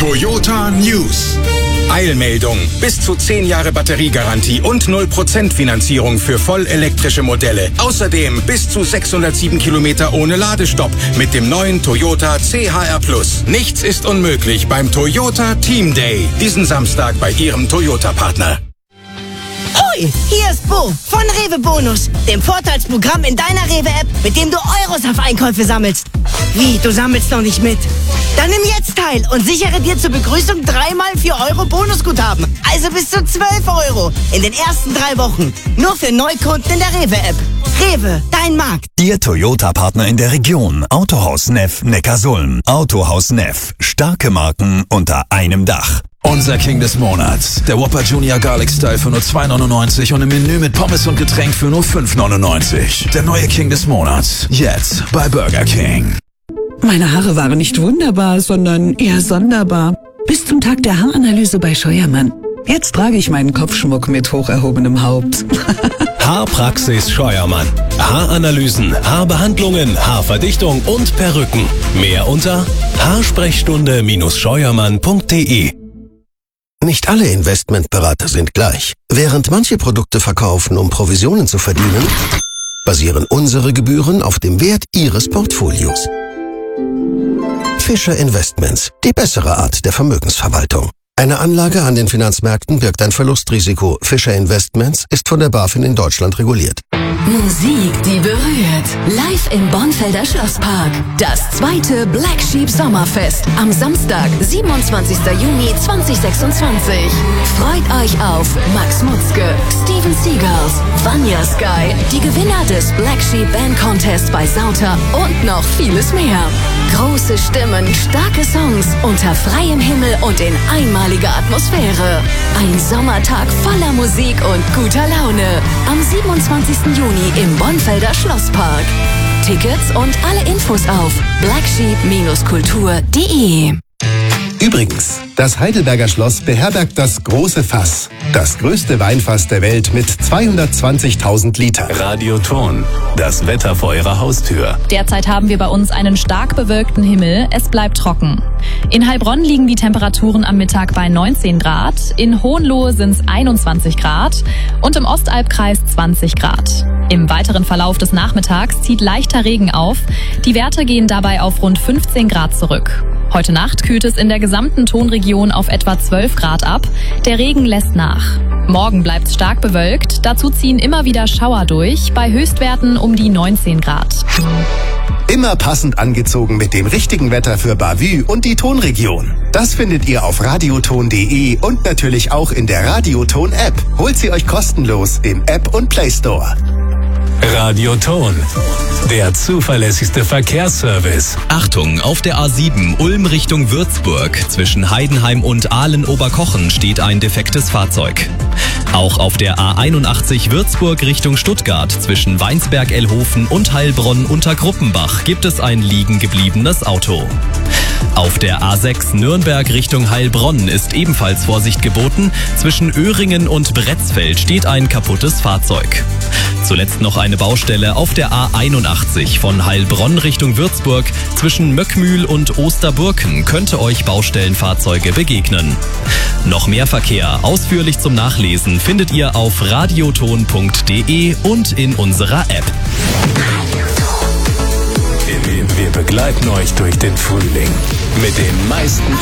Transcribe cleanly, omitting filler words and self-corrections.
Toyota News. Eilmeldung. Bis zu 10 Jahre Batteriegarantie und 0% Finanzierung für vollelektrische Modelle. Außerdem bis zu 607 Kilometer ohne Ladestopp mit dem neuen Toyota CHR+. Nichts ist unmöglich beim Toyota Team Day. Diesen Samstag bei Ihrem Toyota-Partner. Hoi, hier ist Bo von Rewe Bonus, dem Vorteilsprogramm in deiner Rewe-App, mit dem du Euros auf Einkäufe sammelst. Wie, du sammelst noch nicht mit? Dann nimm jetzt teil und sichere dir zur Begrüßung 3x 4 Euro Bonusguthaben. Also bis zu 12 Euro in den ersten 3 Wochen. Nur für Neukunden in der Rewe-App. Rewe, dein Markt. Ihr Toyota-Partner in der Region. Autohaus Neff Neckarsulm. Autohaus Neff. Starke Marken unter einem Dach. Unser King des Monats. Der Whopper Junior Garlic Style für nur 2,99 und im Menü mit Pommes und Getränk für nur 5,99. Der neue King des Monats. Jetzt bei Burger King. Meine Haare waren nicht wunderbar, sondern eher sonderbar. Bis zum Tag der Haaranalyse bei Scheuermann. Jetzt trage ich meinen Kopfschmuck mit hoch erhobenem Haupt. Haarpraxis Scheuermann. Haaranalysen, Haarbehandlungen, Haarverdichtung und Perücken. Mehr unter haarsprechstunde-scheuermann.de. Nicht alle Investmentberater sind gleich. Während manche Produkte verkaufen, um Provisionen zu verdienen, basieren unsere Gebühren auf dem Wert Ihres Portfolios. Fischer Investments, die bessere Art der Vermögensverwaltung. Eine Anlage an den Finanzmärkten birgt ein Verlustrisiko. Fischer Investments ist von der BaFin in Deutschland reguliert. Musik, die berührt. Live im Bornfelder Schlosspark. Das 2. Black Sheep Sommerfest am Samstag, 27. Juni 2026. Freut euch auf Max Mutzke, Steven Seagals, Vanya Sky, die Gewinner des Black Sheep Band Contest bei Sauter und noch vieles mehr. Große Stimmen, starke Songs, unter freiem Himmel und in einmaliger Atmosphäre. Ein Sommertag voller Musik und guter Laune. Am 27. Juni im Bornfelder Schlosspark. Tickets und alle Infos auf blacksheep-kultur.de. Übrigens, das Heidelberger Schloss beherbergt das große Fass. Das größte Weinfass der Welt mit 220.000 Liter. Radioton, das Wetter vor Ihrer Haustür. Derzeit haben wir bei uns einen stark bewölkten Himmel. Es bleibt trocken. In Heilbronn liegen die Temperaturen am Mittag bei 19 Grad. In Hohenlohe sind es 21 Grad und im Ostalbkreis 20 Grad. Im weiteren Verlauf des Nachmittags zieht leichter Regen auf. Die Werte gehen dabei auf rund 15 Grad zurück. Heute Nacht kühlt es in der gesamten Tonregion auf etwa 12 Grad ab. Der Regen lässt nach. Morgen bleibt es stark bewölkt. Dazu ziehen immer wieder Schauer durch, bei Höchstwerten um die 19 Grad. Immer passend angezogen mit dem richtigen Wetter für Bavü und die Tonregion. Das findet ihr auf radioton.de und natürlich auch in der Radioton-App. Holt sie euch kostenlos im App und Play Store. Radioton, der zuverlässigste Verkehrsservice. Achtung, auf der A7 Ulm Richtung Würzburg zwischen Heidenheim und Aalen-Oberkochen steht ein defektes Fahrzeug. Auch auf der A81 Würzburg Richtung Stuttgart zwischen Weinsberg-Elhofen und Heilbronn-Untergruppenbach gibt es ein liegen gebliebenes Auto. Auf der A6 Nürnberg Richtung Heilbronn ist ebenfalls Vorsicht geboten. Zwischen Öhringen und Bretzfeld steht ein kaputtes Fahrzeug. Zuletzt noch eine Baustelle auf der A81 von Heilbronn Richtung Würzburg. Zwischen Möckmühl und Osterburken könnte euch Baustellenfahrzeuge begegnen. Noch mehr Verkehr ausführlich zum Nachlesen findet ihr auf radioton.de und in unserer App. Wir begleiten euch durch den Frühling mit den meisten